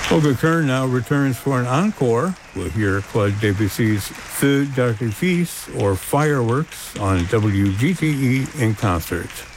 Olga Kern now returns for an encore. We'll hear Claude Debussy's Feu d'artifice, or Fireworks, on WGTE in concert.